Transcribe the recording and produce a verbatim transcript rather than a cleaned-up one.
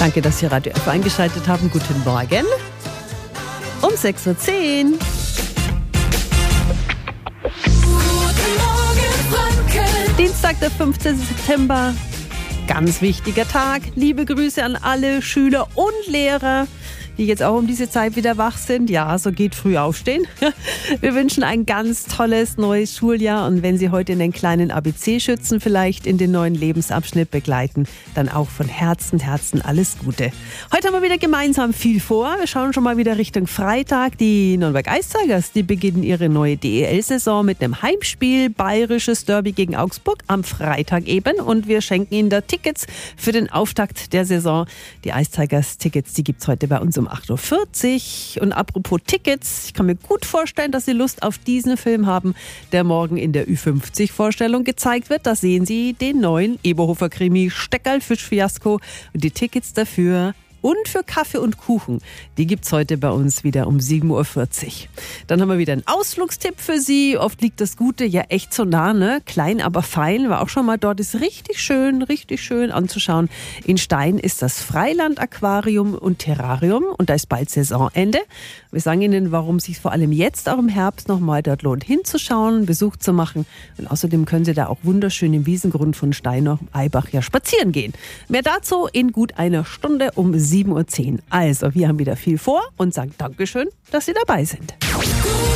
Danke, dass Sie Radio F eingeschaltet haben. Guten Morgen. Um sechs Uhr zehn. Dienstag, der fünfzehnten September. Ganz wichtiger Tag. Liebe Grüße an alle Schüler und Lehrer, die jetzt auch um diese Zeit wieder wach sind. Ja, so geht früh aufstehen. Wir wünschen ein ganz tolles neues Schuljahr und wenn Sie heute den kleinen A B C-Schützen vielleicht in den neuen Lebensabschnitt begleiten, dann auch von Herzen, Herzen alles Gute. Heute haben wir wieder gemeinsam viel vor. Wir schauen schon mal wieder Richtung Freitag. Die Nürnberg Ice Tigers, die beginnen ihre neue D E L-Saison mit einem Heimspiel, bayerisches Derby gegen Augsburg am Freitag eben und wir schenken Ihnen da Tickets für den Auftakt der Saison. Die Ice Tigers Tickets, die gibt es heute bei uns um acht Uhr vierzig. Und apropos Tickets, ich kann mir gut vorstellen, dass Sie Lust auf diesen Film haben, der morgen in der Ü fünfzig Vorstellung gezeigt wird. Da sehen Sie den neuen Eberhofer-Krimi Steckerl Fischfiasko und die Tickets dafür und für Kaffee und Kuchen, die gibt's heute bei uns wieder um sieben Uhr vierzig. Dann haben wir wieder einen Ausflugstipp für Sie. Oft liegt das Gute ja echt so nah, ne? Klein, aber fein. War auch schon mal dort. Ist richtig schön, richtig schön anzuschauen. In Stein ist das Freiland-Aquarium und Terrarium und da ist bald Saisonende. Wir sagen Ihnen, warum es sich vor allem jetzt auch im Herbst nochmal dort lohnt, hinzuschauen, einen Besuch zu machen. Und außerdem können Sie da auch wunderschön im Wiesengrund von Steinach-Eibach ja spazieren gehen. Mehr dazu in gut einer Stunde um sieben Uhr zehn. Also, wir haben wieder viel vor und sagen Dankeschön, dass Sie dabei sind.